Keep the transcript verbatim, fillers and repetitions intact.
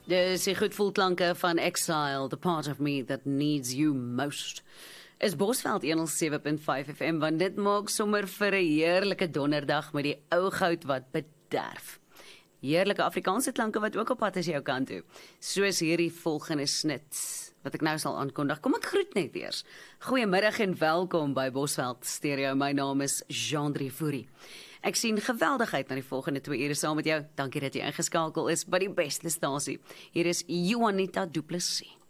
Dis die goedvoelklanke van Exile, the part of me that needs you most. Is Bosveld honderd sewe punt vyf F M, want dit maak sommer vir 'n heerlike donderdag met die ou goud wat bederf. Heerlike Afrikaanse klanke wat ook op pad is jou kant toe, soos hierdie volgende snit, wat ek nou sal aankondig. Kom ek groet net eers. Goeiemiddag en welkom by Bosveld Stereo. My naam is Jean-Drie Fourie. Ek sien geweldig uit na die volgende twee ure saam met jou. Dankie dat jy ingeskakel is by die beste stasie. Hier is Juanita Du Plessis.